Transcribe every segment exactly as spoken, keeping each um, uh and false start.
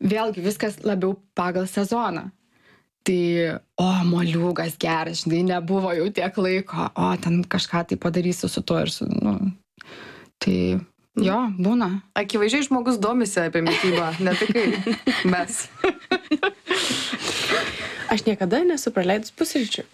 vėlgi viskas labiau pagal sezoną. Tai, o, moliūgas geras, žinai, nebuvo jau tiek laiko, o, ten kažką tai padarysiu su tuo ir su, nu, tai, jo, būna. Akivaizdžiai žmogus domisi apie mitybą, ne tik kai mes. Aš niekada nesu praleidus pusryčių.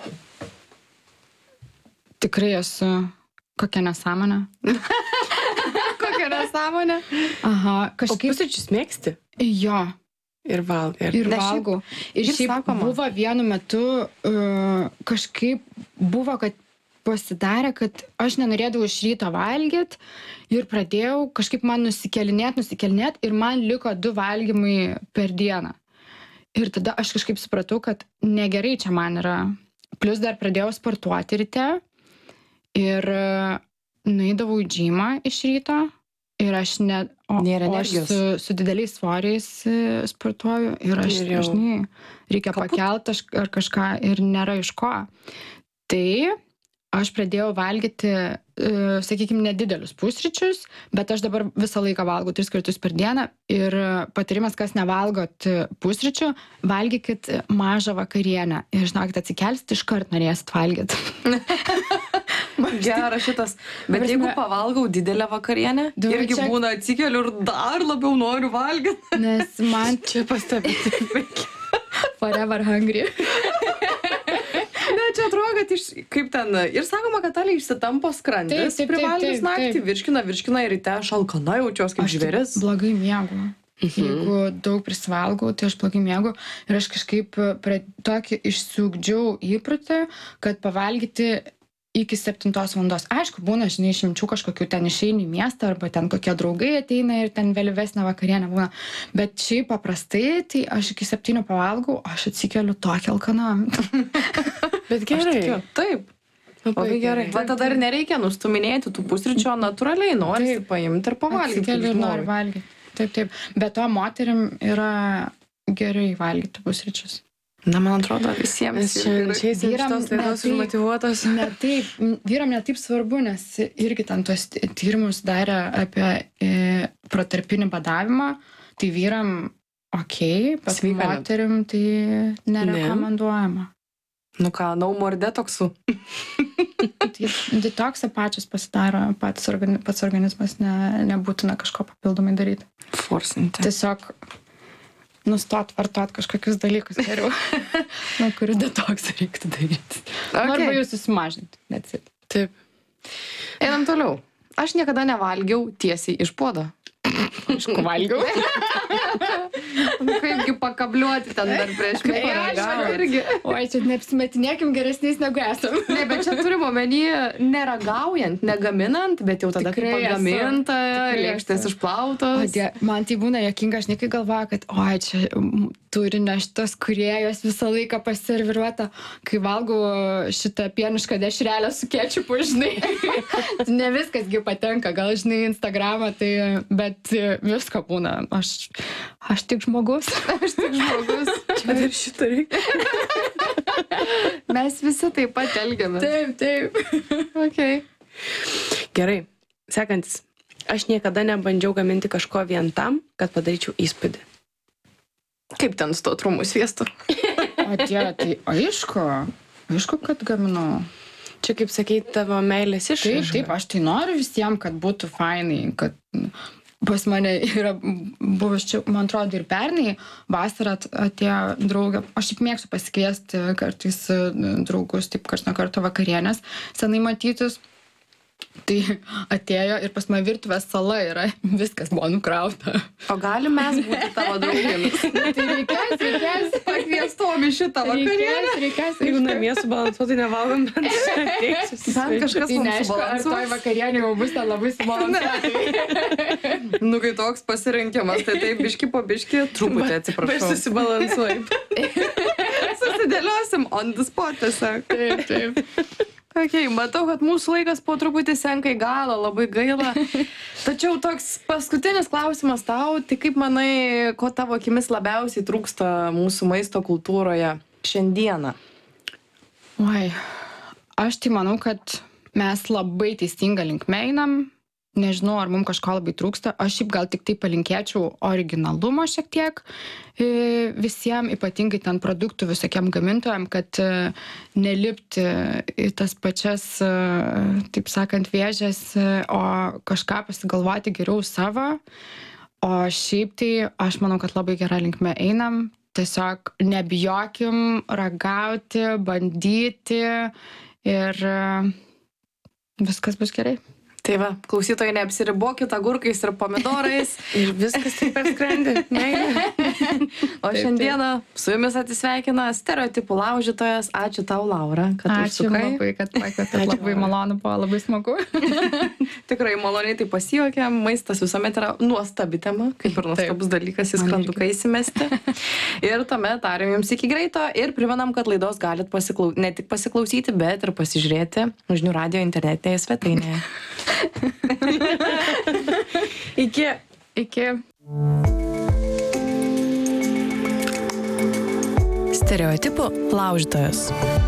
Tikrai esu kokia nesąmonė. Kokia nesąmonė? Aha, O kažkaip. pusryčius mėgsti? Jo. Ir valgai. Ir Ne, šiaip- valgau. Ir ir šiaip sakoma. buvo vienu metu uh, kažkaip buvo, kad pasidarė, kad aš nenorėdavau iš ryto valgyt ir pradėjau kažkaip man nusikelinėt, nusikelinėt ir man liko du valgymai per dieną. Ir tada aš kažkaip supratau, kad negerai čia man yra. Plius dar pradėjau sportuoti ryte ir uh, nueidavau į džymą iš ryto. Ir aš ne, o, Nėra o aš energijos. su, su dideliais svoriais e, sportuoju ir aš, Ir jau žinai, reikia kaput. pakelt aš- ar kažką ir nėra iš ko. Tai aš pradėjau valgyti, e, sakykime, nedidelius pusryčius, bet aš dabar visą laiką valgau tris kartus per dieną ir patarimas, kas nevalgot pusryčių, valgykit mažą vakarienę. Ir žinokit, atsikelsit, iškart norėsit valgyti. Geras šitas. Bet prasme- jeigu pavalgau didelę vakarienę, Du, irgi čia- būna atsikeliu ir dar labiau noriu valgyti. Nes man Čia pastebėti. forever hungry. Ne, čia atrodo, kad iš, kaip ten, ir sakoma, kad taliai išsitampo skrandis, Taip, taip, privalgius taip, naktį, taip. virškina, virškina ir ryte aš alkana jaučiuos kaip Aš taip žvėris. blogai miegu. Jeigu daug prisivalgau, tai aš blogai miegu. Ir aš kažkaip pra- tokį išsiugdžiau įprotį, kad pavalgyti iki septintos valandos. Aišku, būna, žinai, išimčių kažkokių ten išeini į miestą, arba ten kokie draugai ateina ir ten vėlyvesnė vakarienė būna. Bet šiaip paprastai, tai aš iki septynių pavalgau, aš atsikeliu tokią alkaną. Bet gerai. Tikiu. Taip. Labai gerai. Va tada ir nereikia nustuminėti tų pusryčių, natūraliai nori paimti ir pavalgyti. Atsikeliu ir noriu valgyti. Taip, taip. Bet to moterim yra gerai valgyti pusryčius. Na, man atrodo, visiems. Mes šiandien išeisim iš Vyram tos laidos ne taip. užmotyvuotos. Ne taip, m, vyram ne taip svarbu, nes irgi ten tos ty- tyrimus darė apie e, protarpinį badavimą, tai vyram okei, bet Sveika, ne? moterim tai nerekomenduojama. Nu ką, no more detoksų. Tai detoksą pačios pasidaro, pats, organi pats organizmas ne, nebūtina kažko papildomai daryti. Forsinti. Tiesiog nustot vartot kažkokius dalykus geriau, nuo kurių detoksą reiktų daryti. Okay. Arba jūs susimažinti. That's it. Taip. Einam toliau. Aš niekada nevalgiau tiesiai iš puodo. Aišku, valgiau. Nu, kaipgi pakabliuoti ten dar prieš Kaip mėnesį. paragauti. irgi. Oi, čia neapsimetinėkim geresniais negu esam. Ne, bet čia turim omeny neragaujant, negaminant, bet jau tada, kai Tikrai esu. pagaminta, Tikrai lėkštės esu. išplautos. O die, man tai būna jokinga, aš nekai galvoju, kad oi, čia mm, turinio šitos kūrėjos visą laiką paserviruota, kai valgau šitą pienišką dešrelę su kečupu, žinai. Ne viskasgi patenka, gal žinai Instagramą, tai, bet visko būna. Aš, aš tik žmogus. Aš tik žmogus. Čia ir šitą reikia. Mes visi taip pat elgiamės. Taip, taip. Okay. Gerai. Sekantis. Aš niekada nebandžiau gaminti kažko vien tam, kad padaryčiau įspūdį. Kaip ten su to trumų sviestu? O dieve, tai aišku, aišku, kad gaminu. Čia kaip sakai, tavo meilės Taip, išraiška. taip, aš tai noriu visiems, kad būtų fainai, kad pas mane yra buvęs čia, man atrodo, ir pernai vasarą at- atėjo draugė. Aš šiaip mėgstu pasikviesti kartais e, draugus, taip karts nuo karto vakarienės, senai matytus. Tai atėjo ir pas mane virtuvės sala yra, viskas buvo nukrauta. O gali mes būti tavo draugėmis? Tai reikės, reikės, Pakviestom į šitą vakarienę. reikės, reikės. Jeigu namie subalansuotai nevalgom, bent ateiksi. Bent kažkas Tai mums neaišku, ar toj subalansuos. vakarienė jau bus ten labai subalansuota. Nu, kai toks pasirinkimas, tai taip biški po biški, truputį Aš atsiprašau. susibalansuoju. Susidėliosim on the spot tiesiog. Taip, taip. Okay, matau, kad mūsų laikas po truputį senka į galą, labai gaila. Tačiau toks paskutinis klausimas tau, tai kaip manai, ko tavo akimis labiausiai trūksta mūsų maisto kultūroje šiandieną? Oi, aš tai manau, kad mes labai teisingą linkmę einam, nežinau, ar mums kažko labai trūksta. Aš šiaip gal tik tai palinkėčiau originalumo šiek tiek visiems, ypatingai ten produktų visokiam gamintojam, kad nelipti į tas pačias, taip sakant, vėžes, o kažką pasigalvoti geriau savo. O šiaip tai aš manau, kad labai gerą linkme einam. Tiesiog nebijokim ragauti, bandyti ir viskas bus gerai. Tai va, klausytojai, neapsiribokit agurkais ir pomidorais. Ir viskas taip per skrandį. O šiandieną su jumis atsisveikina stereotipų laužytojas. Ačiū tau, Laura, kad Ačiū užsukai. labai, kad pakvietėt. Labai malonu, buvo labai smagu. Tikrai maloniai tai pasijuokėm. Maistas visuomet yra nuostabi tema, kaip ir nuostabus dalykas į skranduką įsimesti. Ir tuomet tariam jums iki greito ir primenam, kad laidos galit pasiklausyti, ne tik pasiklausyti, bet ir pasižiūrėti Žinių radijo internetinėje svetainėje. Iki. Iki. Stereotipų laužytojas.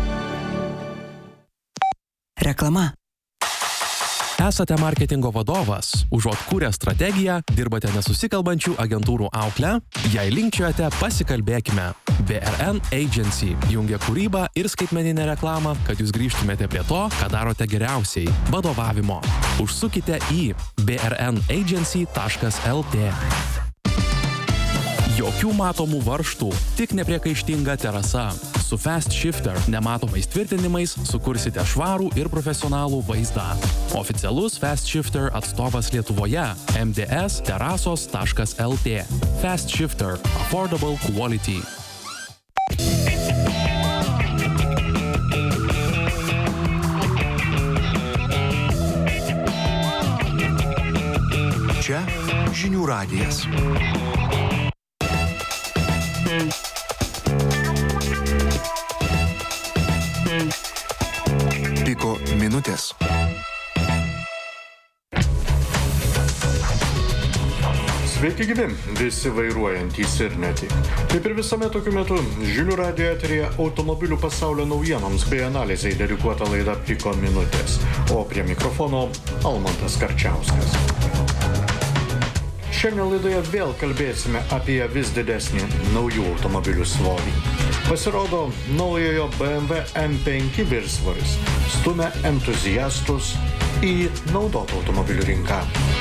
Reklama. Esate marketingo vadovas, užuot kūrę strategiją, dirbate nesusikalbančių agentūrų auklę, jei linkčiojate, pasikalbėkime. B R N Agency jungia kūrybą ir skaitmeninę reklamą, kad jūs grįžtumėte prie to, ką darote geriausiai – vadovavimo. Užsukite į b r n agency taškas l t. Jokių matomų varžtų, tik nepriekaištinga terasa. Su Fast Shifter nematomais tvirtinimais sukursite švarų ir profesionalų vaizdą. Oficialus Fast Shifter atstovas Lietuvoje – m d s terasos taškas l t. Fast Shifter – Affordable Quality. Čia Žinių radijas. Piko minutės. Sveiki gyvi, visi vairuojantys ir ne tik. Kaip ir visame tokiu metu, Žinių radijo eteryje automobilių pasaulio naujienoms bei analizai dedikuota laida Piko minutės, o prie mikrofono Almantas Karčiauskas. Šiandien laidoje vėl kalbėsime apie vis didesnį naujų automobilių svorį. Pasirodo, naujojo B M W M penki viršsvoris stumia entuziastus į naudotų automobilių rinką.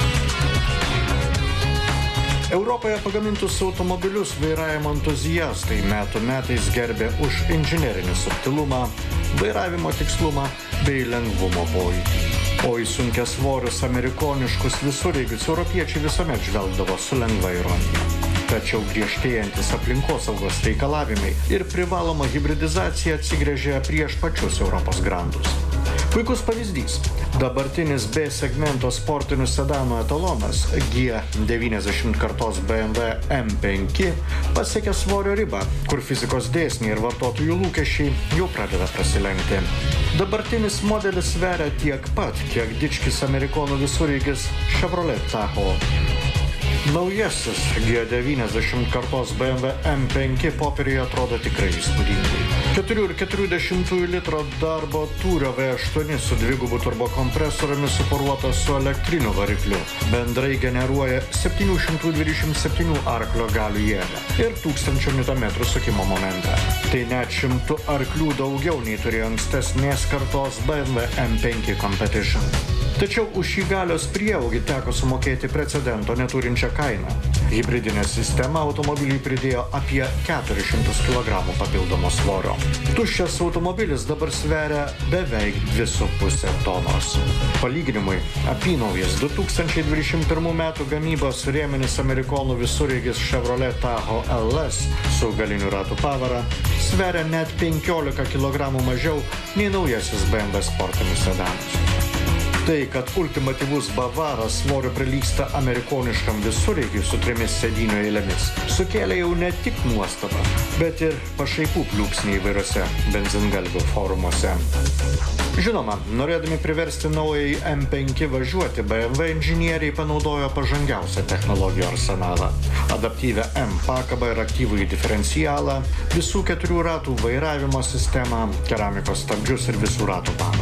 Europoje pagamintus automobilius vairavimo entuziastai metų metais gerbė už inžinerinį subtilumą, vairavimo tikslumą bei lengvumo pojūtį. O į sunkiasvorius amerikoniškus visureigius europiečiai visuomet žvelgdavo su lengva ironija. Tačiau griežtėjantis aplinkosaugos reikalavimai ir privaloma hibridizacija atsigręžė prieš pačius Europos grandus. Puikus pavyzdys. Dabartinis B segmento sportinių sedanų etalonas G devyniasdešimt kartos B M W M penki pasiekė svorio ribą, kur fizikos dėsniai ir vartotojų lūkesčiai jau pradeda prasilenkti. Dabartinis modelis sveria tiek pat, kiek dičkis amerikonų visureigis Chevrolet Tahoe. Naujasis G devyniasdešimt kartos B M W M penki popieriuje atrodo tikrai įspūdingai. keturi ir keturių dešimtųjų litro darbo tūrio V aštuoni su dvigubu turbokompresoriumi suporuotas su elektriniu varikliu. Bendrai generuoja septyni šimtai dvidešimt septyni arklio galių jėgą ir tūkstančio niutonmetrų sukimo momentą. Tai net šimtu arklių daugiau nei turėjo ankstesnės kartos B M W M penki Competition. Tačiau už šį galios prieaugį teko sumokėti precedento neturinčią kainą. Hibridinė sistema automobiliui pridėjo apie keturis šimtus kilogramų papildomo svorio. Tuščias automobilis dabar sveria beveik dvi su puse tonos. Palyginimui, apynaujas du tūkstančiai dvidešimt pirmų metų gamybos rėminis amerikonų visureigis Chevrolet Tahoe L S su galiniu ratų pavara sveria net penkiolika kilogramų mažiau nei naujasis B M W sportinis sedanas. Tai, kad ultimatyvus bavaras svoriu prilygsta amerikoniškam visureigiui su trimis sėdynių eilėmis, sukėlė jau ne tik nuostabą, bet ir pašaipų pliūpsnį įvairiose benzingalvių forumuose. Žinoma, norėdami priversti naująjį M penki važiuoti, B M W inžinieriai panaudojo pažangiausią technologijų arsenalą. Adaptyvią M pakabą ir aktyvųjį diferencialą, visų keturių ratų vairavimo sistemą, keramikos stabdžius ir visų ratų pavarą.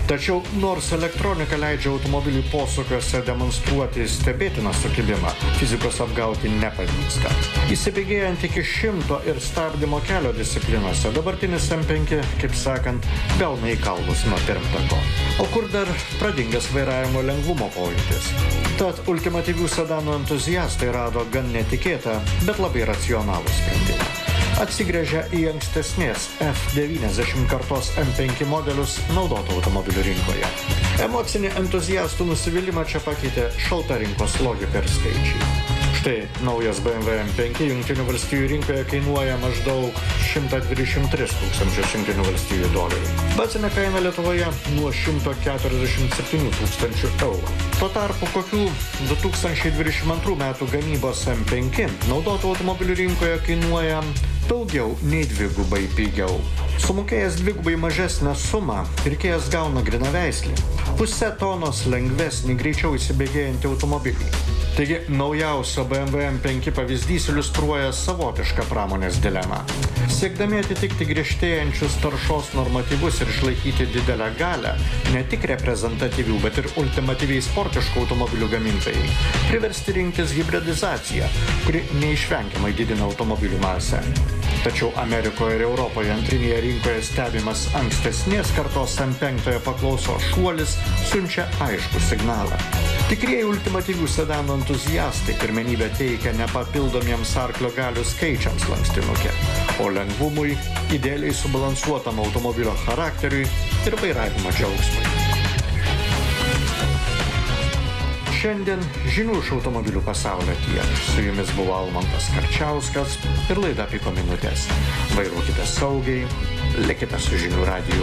Tačiau nors elektronika leidžia automobilių posūkiuose demonstruoti stebėtiną sukibimą, fizikos apgauti nepavyksta. Įsibėgėjant iki šimto ir stabdymo kelio disciplinose, dabartinis M penki, kaip sakant, gauna į kaulus nuo pirmtako. O kur dar pradingęs vairavimo lengvumo pojūtis? Tad ultimatyvių sedanų entuziastai rado gan netikėtą, bet labai racionalų sprendimą. Atsigręžia į ankstesnės F devyniasdešimt kartos M penki modelius naudotų automobilių rinkoje. Emocinį entuziastų nusivylimą čia pakeitė šalta rinkos logika ir skaičiai. Štai naujas B M W M penki Jungtinių valstijų rinkoje kainuoja maždaug šimtą dvidešimt tris tūkstančius Jungtinių valstijų dolerių. Bazinė kaina Lietuvoje nuo šimto keturiasdešimt septynių tūkstančių eurų. Tuo tarpu kokių du tūkstančiai dvidešimt antrų metų gamybos M penki naudotų automobilių rinkoje kainuoja daugiau nei dvigubai pigiau. Sumokėjęs dvigubai mažesnę sumą, pirkėjas gauna grynaveislį, pusę tonos lengvesnį, greičiau įsibėgėjantį automobilį. Taigi, naujausio B M W M penki pavyzdys iliustruoja savotišką pramonės dilemą. Siekdami atitikti griežtėjančius taršos normatyvus ir išlaikyti didelę galią, ne tik reprezentatyvių, bet ir ultimatyviai sportiškų automobilių gamintojai, priversti rinktis hibridizaciją, kuri neišvengiamai didina automobilių masę. Tačiau Amerikoje ir Europoje antrinėje rinkoje stebimas ankstesnės kartos M penki paklausos šuolis siunčia aiškų signalą. Tikrieji ultimatyvių sedanų entuziastai pirmenybę teikia ne papildomiems arklio galių skaičiams lankstinuke, o lengvumui, idealiai subalansuotam automobilio charakteriui ir vairavimo džiaugsmui. Šiandien žinių iš automobilių pasaulio tiek. Su jumis buvo Almantas Karčiauskas ir laida Piko minutės. Vairuokite saugiai, likite su Žinių radiju.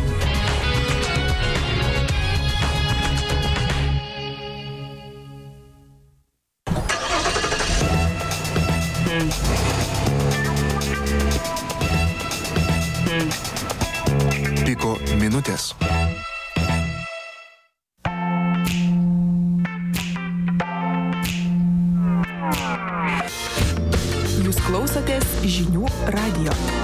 Piko minutės. Jūs klausotės Žinių radijo.